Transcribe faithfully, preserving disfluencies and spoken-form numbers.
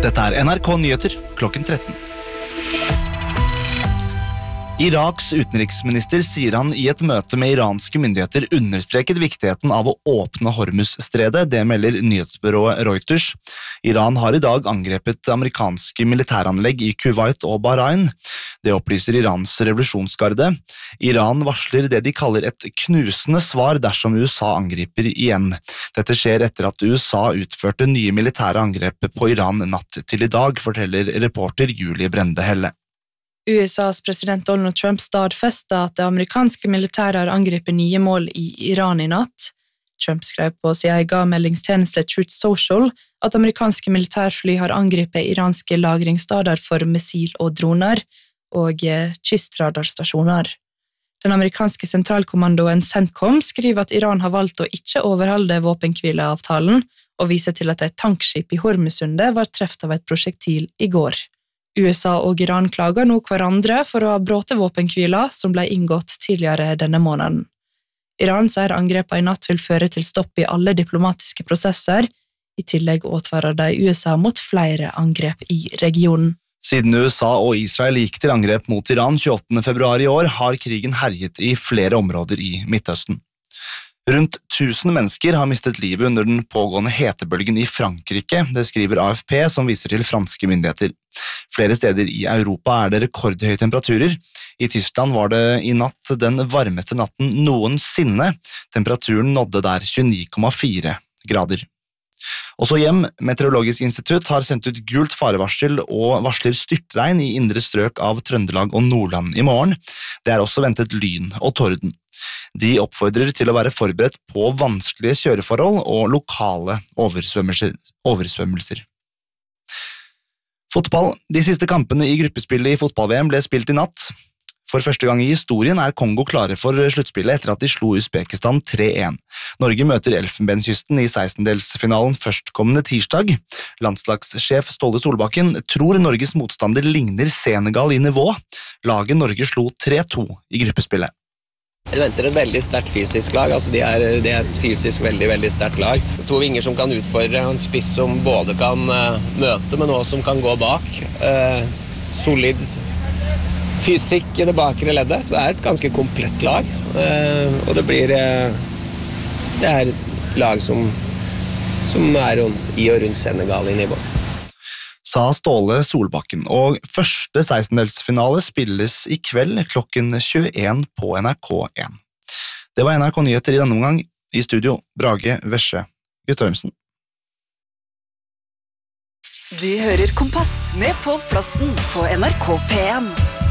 Dette er N R K Nyheter klokken tretten. Iraks utenriksminister sier han i et møte med iranske myndigheter understreket viktigheten av å åpne Hormuz-stredet, det melder nyhetsbyrået Reuters. Iran har i dag angrepet amerikanske militæranlegg i Kuwait og Bahrain. Det opplyser Irans revolusjonsgarde. Iran varsler det de kaller et knusende svar dersom U S A angriper igjen. Dette skjer etter at U S A utførte nye militære angrep på Iran natt til i dag, forteller reporter Julie Brende Helle. U S A's president Donald Trump stadfestet at det amerikanske militæret har angrepet nye mål i Iran i natt. Trump skrev på sin egen meldingstjeneste Truth Social at amerikanske militærfly har angrepet iranske lagringsstader for missil og droner og kystradarstasjoner. Den amerikanske sentralkommandoen CENTCOM skriver at Iran har valgt å ikke overholde våpenhvileavtalen og viser til at et tankskip i Hormuzsundet var treft av et prosjektil i går. U S A og Iran klager nå hverandre for å ha brutt våpenhvila som ble inngått tidligere denne måneden. Iran sier angrepet i natt vil føre til stopp i alle diplomatiske prosesser. I tillegg advarer de U S A mot flere angrep i regionen. Siden U S A og Israel gikk til angrep mot Iran tjueåttende februar i år, har krigen herjet i flere områder i Midtøsten. Rundt tusen mennesker har mistet livet under den pågående hetebølgen i Frankrike, det skriver A F P som viser til franske myndigheter. Flere steder i Europa er det rekordhøye temperaturer. I Tyskland var det i natt den varmeste natten noensinne. Temperaturen nådde der tjueni komma fire grader. Også Hjem Meteorologisk institutt har sendt ut gult farevarsel og varsler styrtregn i indre strøk av Trøndelag og Nordland i morgen. Det er også ventet lyn og torden. De oppfordrer til å være forberedt på vanskelige kjøreforhold og lokale oversvømmelser. oversvømmelser. Fotball. De siste kampene i gruppespillet i fotball-V M ble spilt i natt. For første gang i historien er Kongo klare for sluttspillet etter at de slo Uzbekistan tre én. Norge møter Elfenbenskysten i sekstendedelsfinalen førstkommende tirsdag. Landslagssjef Ståle Solbakken tror Norges motstander ligner Senegal i nivå. Laget Norge slo tre to i gruppespillet. Jeg venter et veldig sterkt fysisk lag, altså de er, det er et fysisk veldig, veldig sterkt lag. To vinger som kan utfordre, en spiss som både kan uh, møte, men også som kan gå bak. Uh, solid fysikk i det bakre leddet, så det er et ganske komplett lag. Uh, og det blir, uh, det er et lag som, som er i og rundt Senegal i nivå. Sa Ståle Solbakken, og første sekstendedelsfinale spilles i kveld klokken tjueen på N R K én. Det var N R K Nyheter i denne omgang. I studio, Brage Vesje Guttormsen. Du hører Kompass med Pål Plassen på N R K P én.